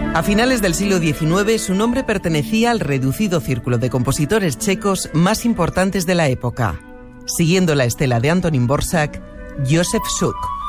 A finales del siglo XIX, su nombre pertenecía al reducido círculo de compositores checos más importantes de la época. Siguiendo la estela de Antonín Dvořák, Josef Suk.